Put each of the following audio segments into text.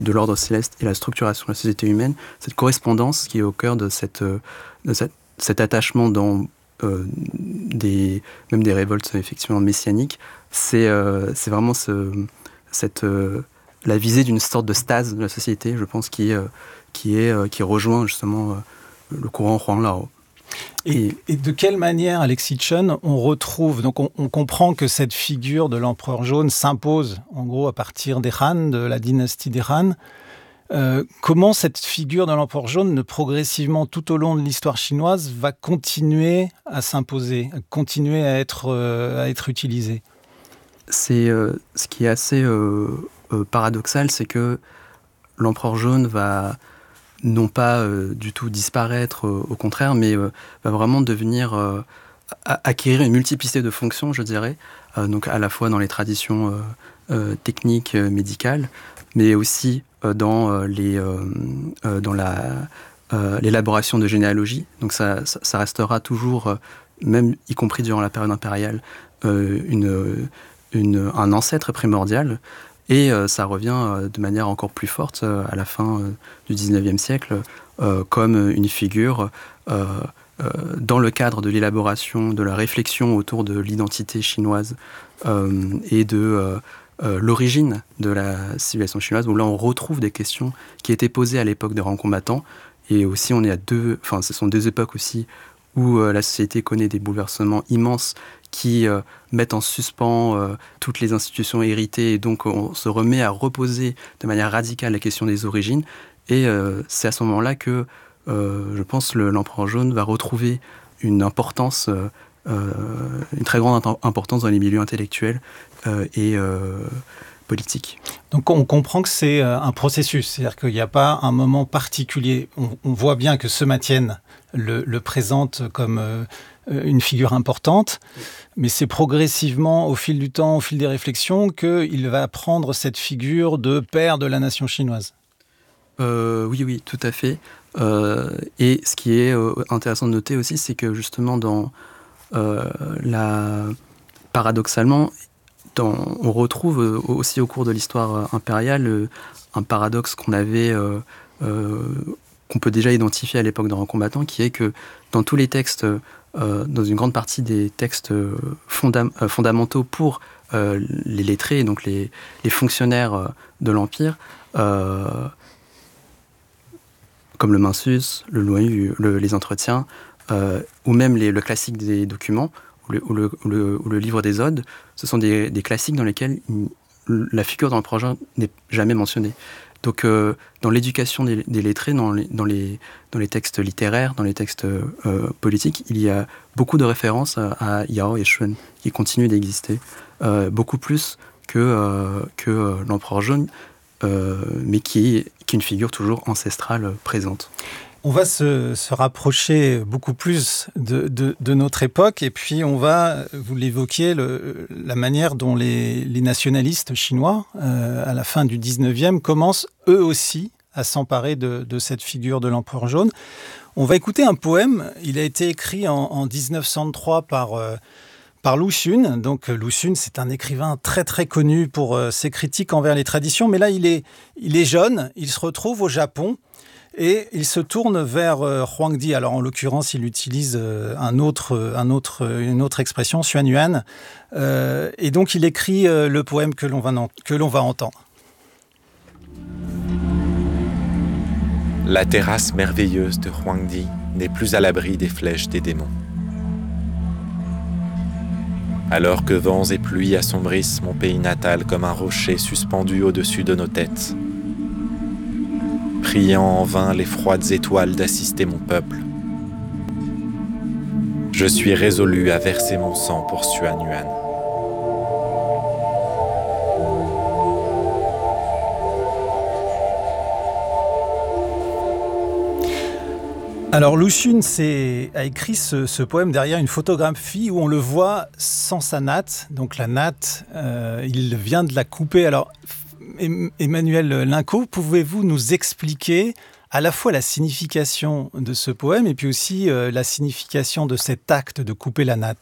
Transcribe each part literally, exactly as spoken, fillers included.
de l'ordre céleste et la structuration de la société humaine, cette correspondance qui est au cœur de, cette, de cette, cet attachement dans euh, des, même des révoltes effectivement messianiques, c'est, euh, c'est vraiment ce, cette, euh, la visée d'une sorte de stase de la société, je pense, qui, euh, qui, est, euh, qui rejoint justement euh, le courant Huang Lao. Et, et de quelle manière, Alexis Chen, on retrouve, donc on, on comprend que cette figure de l'empereur jaune s'impose, en gros, à partir des Han, de la dynastie des Han. Euh, comment cette figure de l'empereur jaune, progressivement, tout au long de l'histoire chinoise, va continuer à s'imposer, à continuer à être, euh, à être utilisée ? C'est, euh, ce qui est assez euh, euh, paradoxal, c'est que l'empereur jaune va non pas euh, du tout disparaître, euh, au contraire, mais euh, va vraiment devenir, euh, acquérir une multiplicité de fonctions, je dirais, euh, donc à la fois dans les traditions euh, euh, techniques, euh, médicales, mais aussi euh, dans, euh, les, euh, euh, dans la, euh, l'élaboration de généalogie. Donc ça, ça, ça restera toujours, euh, même y compris durant la période impériale, euh, une, une, un ancêtre primordial. Et euh, ça revient euh, de manière encore plus forte euh, à la fin euh, du dix-neuvième siècle euh, comme une figure euh, euh, dans le cadre de l'élaboration, de la réflexion autour de l'identité chinoise euh, et de euh, euh, l'origine de la civilisation chinoise, où là on retrouve des questions qui étaient posées à l'époque des grands combattants. Et aussi on est à deux, enfin ce sont deux époques aussi où euh, la société connaît des bouleversements immenses qui euh, mettent en suspens euh, toutes les institutions héritées, et donc on se remet à reposer de manière radicale la question des origines, et euh, c'est à ce moment-là que, euh, je pense, le, l'empereur jaune va retrouver une importance, euh, euh, une très grande importance dans les milieux intellectuels euh, et euh, politiques. Donc on comprend que c'est un processus, c'est-à-dire qu'il n'y a pas un moment particulier. On, on voit bien que Sima Tian le, le présente comme euh, une figure importante, mais c'est progressivement, au fil du temps, au fil des réflexions, qu'il va prendre cette figure de père de la nation chinoise. Euh, oui, oui, tout à fait. Euh, et ce qui est euh, intéressant de noter aussi, c'est que justement, dans euh, la... paradoxalement, dans... on retrouve euh, aussi au cours de l'histoire impériale euh, un paradoxe qu'on avait, euh, euh, qu'on peut déjà identifier à l'époque de Grands Combattants, qui est que dans tous les textes, euh, dans une grande partie des textes fondam- euh, fondamentaux pour euh, les lettrés, donc les, les fonctionnaires de l'Empire, euh, comme le Minsus, le Luoyu, le, les entretiens, euh, ou même les, le classique des documents, ou le, ou le, ou le, ou le livre des odes, ce sont des, des classiques dans lesquels il, la figure dans le projet n'est jamais mentionnée. Donc, euh, dans l'éducation des, des lettrés, dans les, dans, les, dans les textes littéraires, dans les textes euh, politiques, il y a beaucoup de références à, à Yao et Shun qui continuent d'exister, euh, beaucoup plus que, euh, que euh, l'empereur jaune, euh, mais qui, qui est une figure toujours ancestrale euh, présente. On va se, se rapprocher beaucoup plus de, de, de notre époque, et puis on va, vous l'évoquiez, le, la manière dont les, les nationalistes chinois, euh, à la fin du dix-neuvième, commencent eux aussi à s'emparer de, de cette figure de l'empereur jaune. On va écouter un poème, il a été écrit en, en dix-neuf cent trois par... Euh, par Lu Xun. Donc Lu Xun, c'est un écrivain très très connu pour euh, ses critiques envers les traditions, mais là il est, il est jeune, il se retrouve au Japon, et il se tourne vers euh, Huangdi. Alors en l'occurrence, il utilise euh, un autre, un autre, une autre expression, Xuanyuan. Euh, et donc il écrit euh, le poème que l'on va, que l'on va entendre. La terrasse merveilleuse de Huangdi n'est plus à l'abri des flèches des démons. Alors que vents et pluies assombrissent mon pays natal comme un rocher suspendu au-dessus de nos têtes, priant en vain les froides étoiles d'assister mon peuple, je suis résolu à verser mon sang pour Xuanyuan. Alors Lu Xun a écrit ce, ce poème derrière une photographie où on le voit sans sa natte. Donc la natte, euh, il vient de la couper. Alors Emmanuel Linco, pouvez-vous nous expliquer à la fois la signification de ce poème et puis aussi euh, la signification de cet acte de couper la natte ?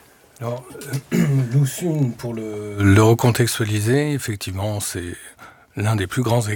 Alors, Lu Xun, pour le, le recontextualiser, effectivement, c'est l'un des plus grands